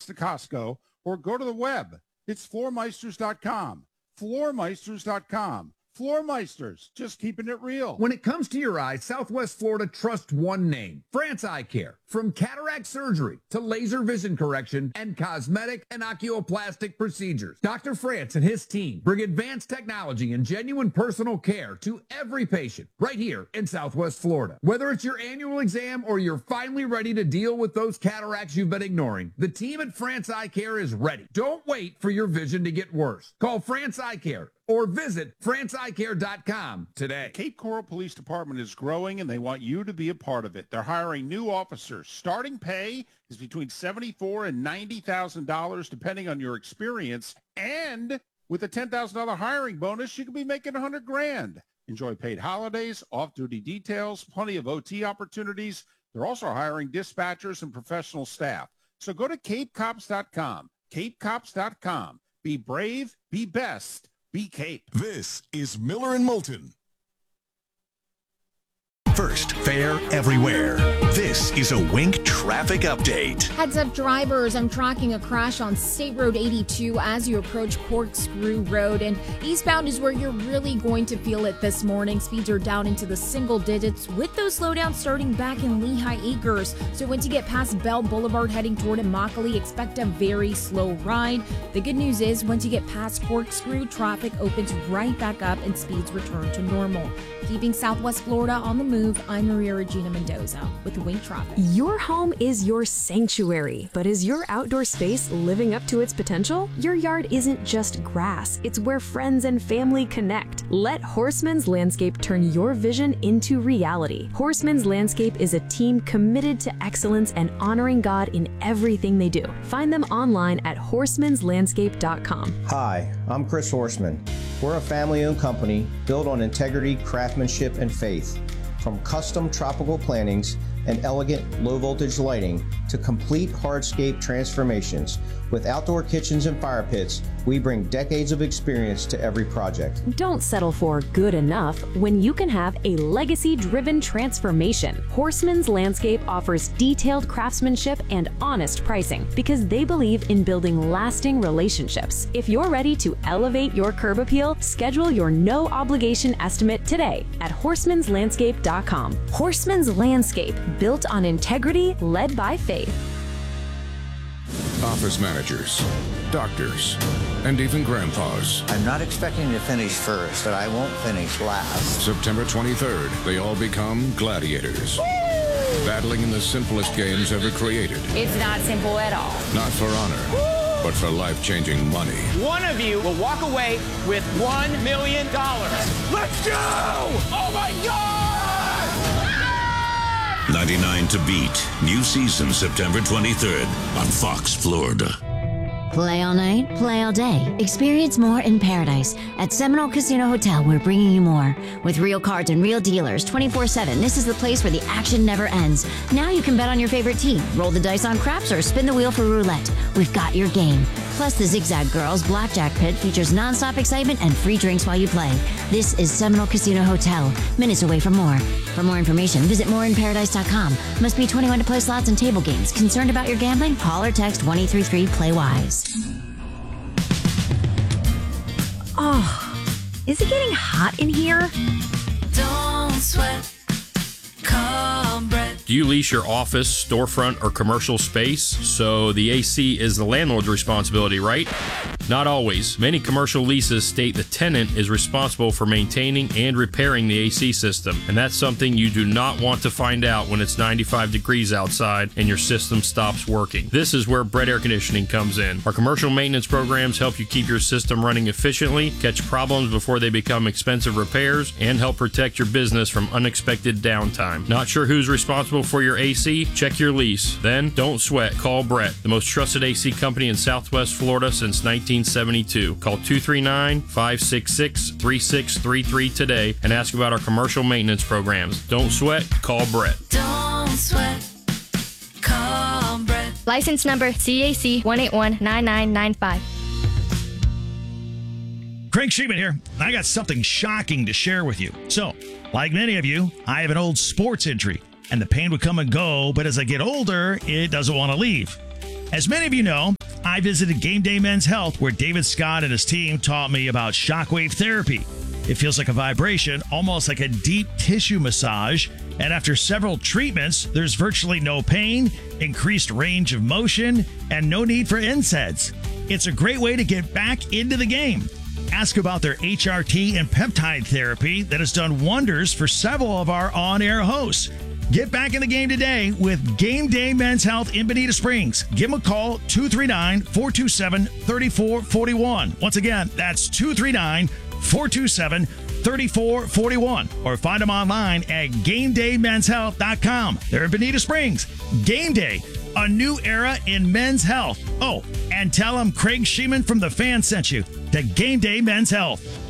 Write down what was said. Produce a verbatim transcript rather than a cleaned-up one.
to Costco, or go to the web. It's floor meisters dot com. floor meisters dot com. Floor Meisters, just keeping it real. When it comes to your eyes, Southwest Florida trusts one name, France Eye Care. From cataract surgery to laser vision correction and cosmetic and oculoplastic procedures, Doctor France and his team bring advanced technology and genuine personal care to every patient right here in Southwest Florida. Whether it's your annual exam or you're finally ready to deal with those cataracts you've been ignoring, the team at France Eye Care is ready. Don't wait for your vision to get worse. Call France Eye Care or visit france eye care dot com today. Cape Coral Police Department is growing, and they want you to be a part of it. They're hiring new officers. Starting pay is between seventy-four thousand dollars and ninety thousand dollars, depending on your experience. And with a ten thousand dollars hiring bonus, you could be making one hundred grand. Enjoy paid holidays, off-duty details, plenty of O T opportunities. They're also hiring dispatchers and professional staff. So go to cape cops dot com. cape cops dot com. Be brave, be best. Be Cape. This is Miller and Moulton. First, fair everywhere. This is a Wink traffic update. Heads up, drivers. I'm tracking a crash on State Road eighty-two as you approach Corkscrew Road. And eastbound is where you're really going to feel it this morning. Speeds are down into the single digits with those slowdowns starting back in Lehigh Acres. So once you get past Bell Boulevard heading toward Immokalee, expect a very slow ride. The good news is once you get past Corkscrew, traffic opens right back up and speeds return to normal. Keeping Southwest Florida on the move, I'm Maria Regina Mendoza with Wink Traffic. Your home is your sanctuary, but is your outdoor space living up to its potential? Your yard isn't just grass, it's where friends and family connect. Let Horseman's Landscape turn your vision into reality. Horseman's Landscape is a team committed to excellence and honoring God in everything they do. Find them online at horsemans landscape dot com. Hi, I'm Chris Horseman. We're a family-owned company built on integrity, craftsmanship, and faith. From custom tropical plantings and elegant low-voltage lighting to complete hardscape transformations, with outdoor kitchens and fire pits, we bring decades of experience to every project. Don't settle for good enough when you can have a legacy-driven transformation. Horseman's Landscape offers detailed craftsmanship and honest pricing because they believe in building lasting relationships. If you're ready to elevate your curb appeal, schedule your no-obligation estimate today at horsemans landscape dot com. Horseman's Landscape, built on integrity, led by faith. Office managers, doctors, and even grandpas. I'm not expecting to finish first, but I won't finish last. September twenty-third, they all become gladiators. Woo! Battling in the simplest games ever created. It's not simple at all. Not for honor, Woo! But for life-changing money. One of you will walk away with one million dollars. Let's go! Oh my God! ninety-nine to beat. New season September twenty-third on Fox Florida. Play all night, play all day. Experience more in paradise. At Seminole Casino Hotel, we're bringing you more. With real cards and real dealers twenty-four seven, this is the place where the action never ends. Now you can bet on your favorite team, roll the dice on craps, or spin the wheel for roulette. We've got your game. Plus, the Zigzag Girls Blackjack Pit features nonstop excitement and free drinks while you play. This is Seminole Casino Hotel, minutes away from more. For more information, visit more in paradise dot com. Must be twenty-one to play slots and table games. Concerned about your gambling? Call or text one eight three three play wise. Oh, is it getting hot in here? Don't sweat. Call Brett. Do you lease your office, storefront, or commercial space? So the A C is the landlord's responsibility, right? Not always. Many commercial leases state the tenant is responsible for maintaining and repairing the A C system, and that's something you do not want to find out when it's ninety-five degrees outside and your system stops working. This is where Brett Air Conditioning comes in. Our commercial maintenance programs help you keep your system running efficiently, catch problems before they become expensive repairs, and help protect your business from unexpected downtime. Not sure who's responsible for your A C? Check your lease. Then, don't sweat. Call Brett, the most trusted A C company in Southwest Florida since nineteen seventy-two. Call two three nine, five six six, three six three three today and ask about our commercial maintenance programs. Don't sweat. Call Brett. Don't sweat. Call Brett. License number C A C one eight one nine nine nine five. Craig Sheeman here. I got something shocking to share with you. So, like many of you, I have an old sports injury, and the pain would come and go, but as I get older, it doesn't want to leave. As many of you know, I visited Game Day Men's Health, where David Scott and his team taught me about shockwave therapy. It feels like a vibration, almost like a deep tissue massage. And after several treatments, there's virtually no pain, increased range of motion, and no need for N SAIDs. It's a great way to get back into the game. Ask about their H R T and peptide therapy that has done wonders for several of our on-air hosts. Get back in the game today with Game Day Men's Health in Bonita Springs. Give them a call, two three nine, four two seven, three four four one. Once again, that's two three nine, four two seven, three four four one. Or find them online at game day men's health dot com. They're in Bonita Springs. Game Day, a new era in men's health. Oh, and tell them Craig Sheeman from The Fan sent you to Game Day Men's Health.